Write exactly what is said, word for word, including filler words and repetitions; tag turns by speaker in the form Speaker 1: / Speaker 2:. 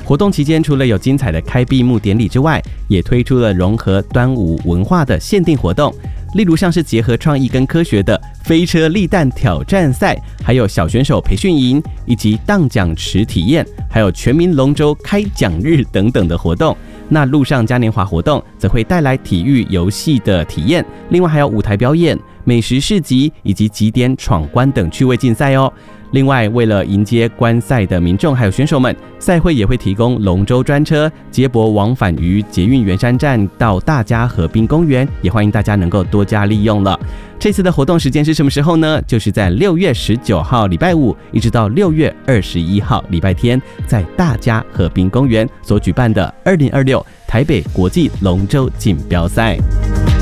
Speaker 1: 活动期间除了有精彩的开闭幕典礼之外，也推出了融合端午文化的限定活动，例如像是结合创意跟科学的飞车立蛋挑战赛，还有小选手培训营，以及荡桨池体验，还有全民龙舟开讲日等等的活动。那路上嘉年华活动则会带来体育游戏的体验，另外还有舞台表演、美食市集以及集点闯关等趣味竞赛哦。另外，为了迎接观赛的民众还有选手们，赛会也会提供龙舟专车接驳往返于捷运圆山站到大佳河滨公园，也欢迎大家能够多加利用了。这次的活动时间是什么时候呢？就是在六月十九号礼拜五，一直到六月二十一号礼拜天，在大佳河滨公园所举办的二零二六台北国际龙舟锦标赛。